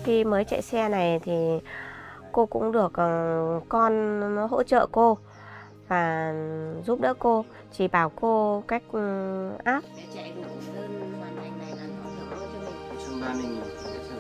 khi mới chạy xe này thì cô cũng được con nó hỗ trợ cô và giúp đỡ cô, chỉ bảo cô cách áp.